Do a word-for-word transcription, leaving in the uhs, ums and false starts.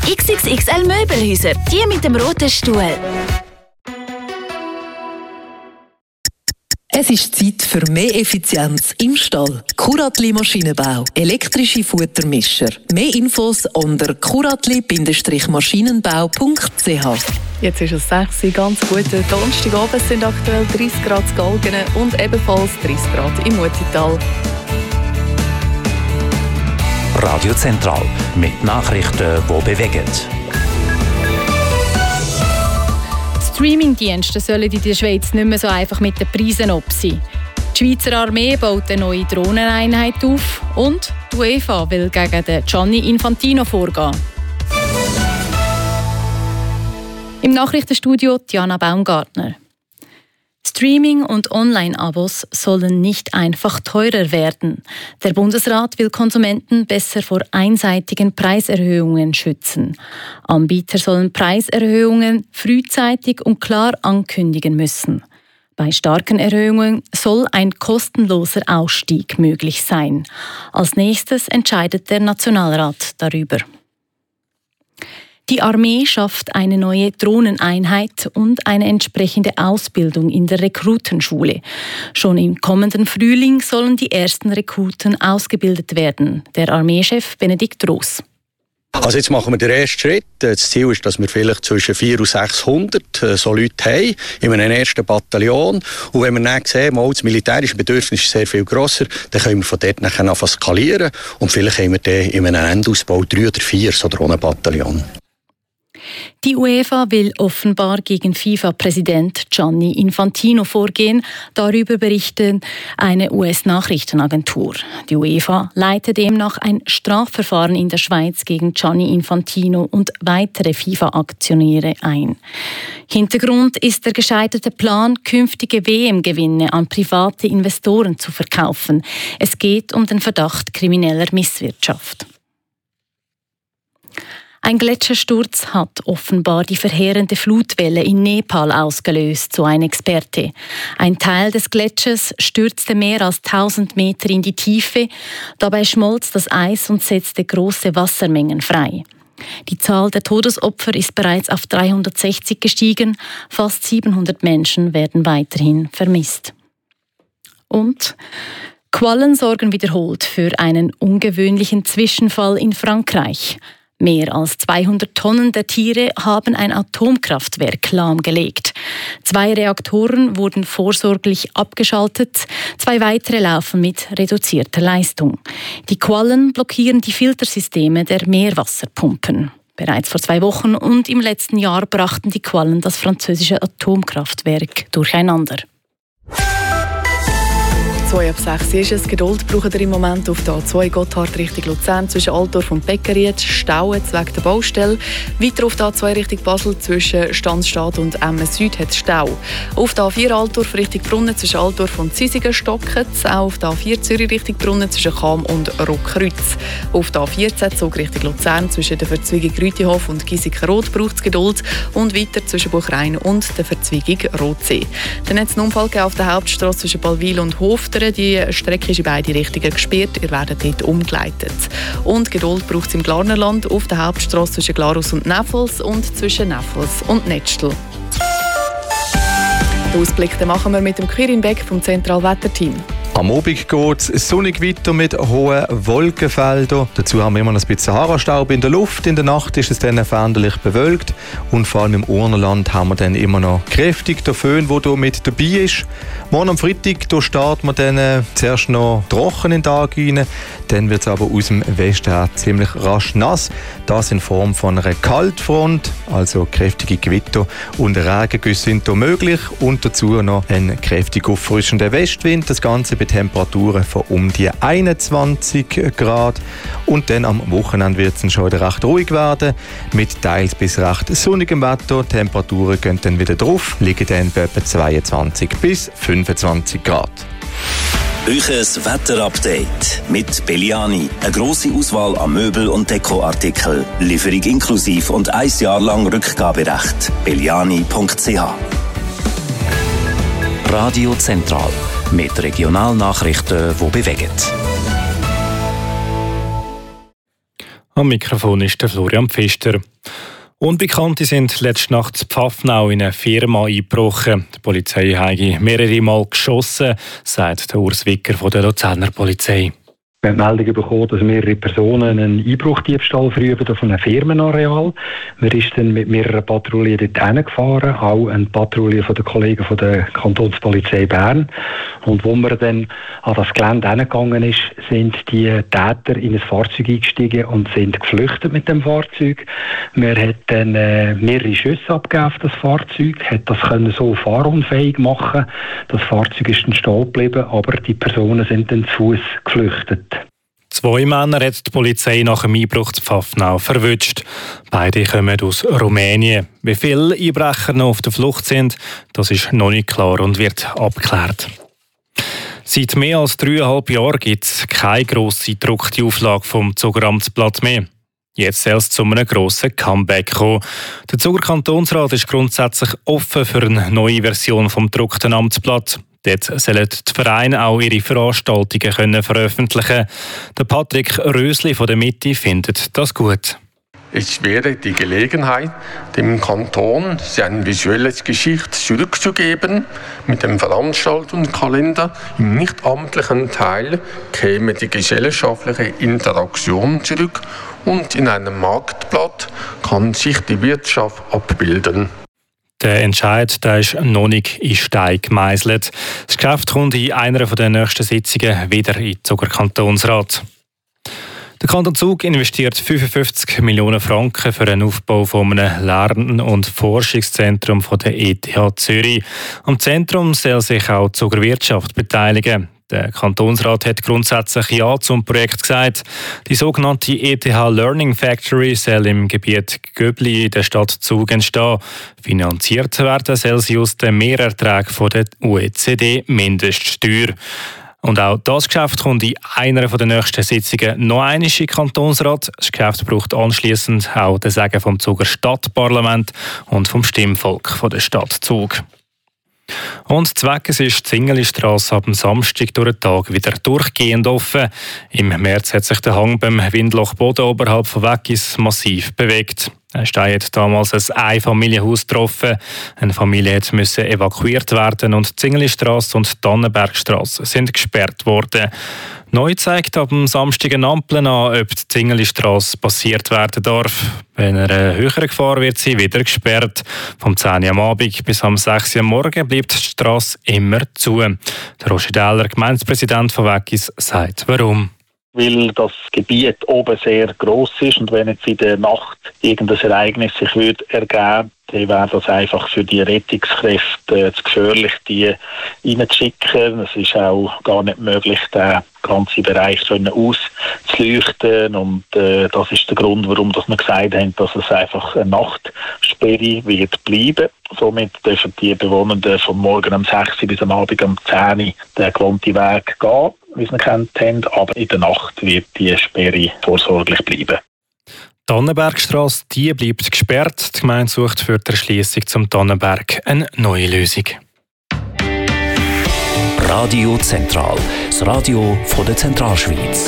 X X X L Möbelhäuser, die mit dem roten Stuhl. Es ist Zeit für mehr Effizienz im Stall. Kuratli Maschinenbau, elektrische Futtermischer. Mehr Infos unter kuratli Maschinenbau punkt c h. Jetzt ist es sechs Uhr, ganz guten Donnerstagabend, sind aktuell dreißig Grad in Galgenen und ebenfalls dreißig Grad im Mutital. Radio Zentral mit Nachrichten, die bewegen. Streamingdienste sollen in der Schweiz nicht mehr so einfach mit den Preisen ab sein. Die Schweizer Armee baut eine neue Drohneneinheit auf und die UEFA will gegen den Gianni Infantino vorgehen. Im Nachrichtenstudio Diana Baumgartner. Streaming- und Online-Abos sollen nicht einfach teurer werden. Der Bundesrat will Konsumenten besser vor einseitigen Preiserhöhungen schützen. Anbieter sollen Preiserhöhungen frühzeitig und klar ankündigen müssen. Bei starken Erhöhungen soll ein kostenloser Ausstieg möglich sein. Als nächstes entscheidet der Nationalrat darüber. Die Armee schafft eine neue Drohneneinheit und eine entsprechende Ausbildung in der Rekrutenschule. Schon im kommenden Frühling sollen die ersten Rekruten ausgebildet werden. Der Armeechef Benedikt Ross. Also jetzt machen wir den ersten Schritt. Das Ziel ist, dass wir vielleicht zwischen vierhundert und sechshundert so Leute haben in einem ersten Bataillon. Und wenn wir dann sehen, mal, das militärische Bedürfnis ist sehr viel grosser, dann können wir von dort nachher anfangen skalieren. Und vielleicht haben wir dann in einem Endausbau drei oder vier so Drohnenbataillon. Die UEFA will offenbar gegen FIFA-Präsident Gianni Infantino vorgehen. Darüber berichtet eine U S-Nachrichtenagentur. Die UEFA leitet demnach ein Strafverfahren in der Schweiz gegen Gianni Infantino und weitere FIFA-Aktionäre ein. Hintergrund ist der gescheiterte Plan, künftige W M-Gewinne an private Investoren zu verkaufen. Es geht um den Verdacht krimineller Misswirtschaft. Ein Gletschersturz hat offenbar die verheerende Flutwelle in Nepal ausgelöst, so ein Experte. Ein Teil des Gletschers stürzte mehr als tausend Meter in die Tiefe. Dabei schmolz das Eis und setzte große Wassermengen frei. Die Zahl der Todesopfer ist bereits auf dreihundertsechzig gestiegen. Fast siebenhundert Menschen werden weiterhin vermisst. Und Quallen sorgen wiederholt für einen ungewöhnlichen Zwischenfall in Frankreich. Mehr als zweihundert Tonnen der Tiere haben ein Atomkraftwerk lahmgelegt. Zwei Reaktoren wurden vorsorglich abgeschaltet, zwei weitere laufen mit reduzierter Leistung. Die Quallen blockieren die Filtersysteme der Meerwasserpumpen. Bereits vor zwei Wochen und im letzten Jahr brachten die Quallen das französische Atomkraftwerk durcheinander. zwei ab sechs ist es. Geduld braucht ihr im Moment auf der A zwei Gotthard Richtung Luzern zwischen Altdorf und Beckeriet. Stauen wegen der Baustelle. Weiter auf der A zwei Richtung Basel zwischen Stanzstadt und Emmen Süd hat es Stau. Auf der A vier Altdorf Richtung Brunnen zwischen Altdorf und Züsigen stocken. Auch auf der A vier Zürich Richtung Brunnen zwischen Cham und Rockkreuz. Auf der A vierzehn Zug Richtung Luzern zwischen der Verzweigung Rütihof und Giesikenrot braucht es Geduld. Und weiter zwischen Buchrein und der Verzweigung Rotsee. Dann hat es einen Unfall auf der Hauptstrasse zwischen Ballwil und Hofter. Die Strecke ist in beide Richtungen gesperrt. Ihr werdet dort umgeleitet. Und Geduld braucht es im Glarnerland auf der Hauptstrasse zwischen Glarus und Neffels und zwischen Neffels und Netzstel. Den Ausblick den machen wir mit dem Quirin Beck vom Zentralwetterteam. Am Abend geht es sonnig weiter mit hohen Wolkenfeldern. Dazu haben wir immer noch ein bisschen Sahara-Staub in der Luft. In der Nacht ist es dann veränderlich bewölkt. Und vor allem im Urnerland haben wir dann immer noch kräftig den Föhn, der hier mit dabei ist. Morgen am Freitag da starten wir dann äh, zuerst noch trocken in den Tag rein. Dann wird es aber aus dem Westen her ziemlich rasch nass. Das in Form von einer Kaltfront, also kräftige Gewitter und Regengüsse sind hier möglich. Und dazu noch ein kräftig auffrischender Westwind. Das Ganze bei Temperaturen von um die einundzwanzig Grad. Und dann am Wochenende wird es schon wieder recht ruhig werden. Mit teils bis recht sonnigem Wetter. Die Temperaturen gehen dann wieder drauf, liegen dann bei etwa zweiundzwanzig bis fünfundzwanzig Grad. Euches Wetterupdate mit Belliani. Eine grosse Auswahl an Möbel- und Dekoartikeln. Lieferung inklusiv und ein Jahr lang Rückgaberecht. belliani punkt c h. Radio Zentral. Mit Regionalnachrichten, die bewegen. Am Mikrofon ist der Florian Pfister. Unbekannte sind letzte Nacht in Pfaffenau in eine Firma eingebrochen. Die Polizei habe mehrere Mal geschossen, sagt der Urs Wicker von der Luzerner Polizei. Wir haben Meldungen bekommen, dass mehrere Personen einen Einbruchdiebstahl verüben auf einem Firmenareal. Wir sind dann mit mehreren Patrouillen dort hingefahren, auch eine Patrouille von den Kollegen von der Kantonspolizei Bern. Und wo wir dann an das Gelände hingegangen ist, sind die Täter in ein Fahrzeug eingestiegen und sind geflüchtet mit dem Fahrzeug. Wir haben dann äh, mehrere Schüsse abgegeben auf das Fahrzeug, hat das können so fahrunfähig machen. Das Fahrzeug ist dann stehen geblieben, aber die Personen sind dann zu Fuß geflüchtet. Zwei Männer hat die Polizei nach dem Einbruch zu Pfaffenau verwünscht. Beide kommen aus Rumänien. Wie viele Einbrecher noch auf der Flucht sind, das ist noch nicht klar und wird abgeklärt. Seit mehr als dreieinhalb Jahren gibt es keine grosse gedruckte Auflage vom Zugeramtsblatt mehr. Jetzt soll es zu einem grossen Comeback kommen. Der Zuger Kantonsrat ist grundsätzlich offen für eine neue Version vom gedruckten Amtsblatt. Dort sollen die Vereine auch ihre Veranstaltungen können veröffentlichen. Der Patrick Rösli von der Mitte findet das gut. Es wäre die Gelegenheit, dem Kanton sein visuelles Gesicht zurückzugeben. Mit dem Veranstaltungskalender im nichtamtlichen Teil käme die gesellschaftliche Interaktion zurück und in einem Marktblatt kann sich die Wirtschaft abbilden. Der Entscheid der ist noch nicht in Stein gemeißelt. Das Geschäft kommt in einer der nächsten Sitzungen wieder in den Zuger Kantonsrat. Der Kanton Zug investiert fünfundfünfzig Millionen Franken für den Aufbau von einem Lern- und Forschungszentrum von der E T H Zürich. Am Zentrum soll sich auch die Zuger Wirtschaft beteiligen. Der Kantonsrat hat grundsätzlich Ja zum Projekt gesagt. Die sogenannte E T H Learning Factory soll im Gebiet Göbli in der Stadt Zug entstehen. Finanziert werden soll sie aus den Mehrerträgen von der O E C D-Mindeststeuer. Und auch das Geschäft kommt in einer der nächsten Sitzungen noch einmal in den Kantonsrat. Das Geschäft braucht anschliessend auch den Segen vom Zuger Stadtparlament und vom Stimmvolk von der Stadt Zug. Und zweckens ist die Zingerlistrasse ab dem Samstag durch den Tag wieder durchgehend offen. Im März hat sich der Hang beim Windloch Boden oberhalb von Weggis massiv bewegt. Ein Stein hat damals ein Einfamilienhaus getroffen. Eine Familie musste evakuiert werden und die Zingerlistrasse und die Tannenbergstrasse sind gesperrt worden. Neu zeigt ab dem Samstag eine Ampel an, ob die Zingerlistrasse passiert werden darf. Wenn er eine höhere Gefahr wird sie wieder gesperrt. Vom zehn Uhr am Abend bis am sechs Uhr am Morgen bleibt die Strasse immer zu. Der Roger Dähler, Gemeindepräsident von Weggis, sagt warum. Weil das Gebiet oben sehr gross ist und wenn jetzt in der Nacht irgendein Ereignis sich würde ergeben, dann wäre das einfach für die Rettungskräfte zu gefährlich, die reinzuschicken. Es ist auch gar nicht möglich, den ganzen Bereich auszuleuchten. Und äh, das ist der Grund, warum wir gesagt haben, dass es einfach eine Nachtsperre wird bleiben. Somit dürfen die Bewohner von morgen um sechs Uhr bis am Abend um zehn Uhr den gewohnten Weg gehen, wie sie ihn kennt haben. Aber in der Nacht wird die Sperre vorsorglich bleiben. Die Tannenbergstrasse die bleibt gesperrt. Die Gemeinde sucht für die Erschliessung zum Tannenberg eine neue Lösung. Radio Zentral, das Radio von der Zentralschweiz.